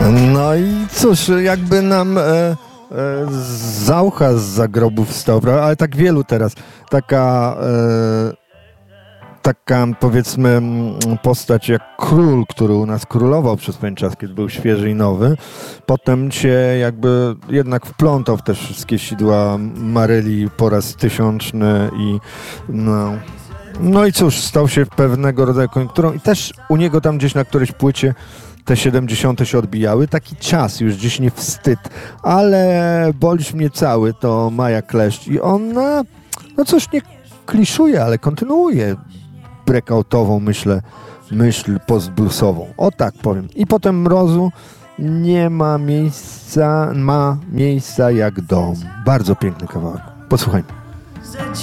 No i cóż, jakby nam za ucha z zagrobów wstał, ale tak wielu teraz. Taka powiedzmy postać jak król, który u nas królował przez pewien czas, kiedy był świeży i nowy. Potem się jakby jednak wplątał w te wszystkie sidła Maryli po raz tysiączny i no i cóż, stał się pewnego rodzaju koniunkturą i też u niego tam gdzieś na którejś płycie te 70. się odbijały. Taki czas, już gdzieś nie wstyd, ale Bolisz mnie cały to Maja Kleszcz i ona, no cóż, nie kliszuje, ale kontynuuje breakoutową, myśl post-bluesową. O tak powiem. I potem Mrozu nie ma miejsca jak dom. Bardzo piękny kawałek. Posłuchajmy.